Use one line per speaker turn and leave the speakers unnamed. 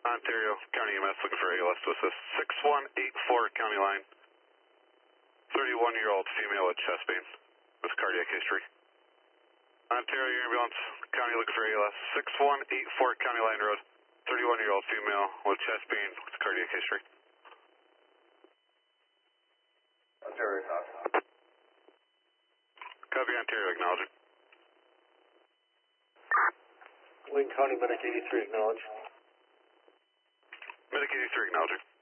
Ontario County EMS looking for ALS to assist. 6184 County Line. 31-year-old female with chest pain with cardiac history. Ontario Ambulance County looking for ALS. 6184 County Line Road. 31-year-old female with chest pain with cardiac history.
Ontario, copy.
Copy, Ontario, acknowledging.
Wayne County Medic 83, acknowledge.
Medic 83, acknowledging.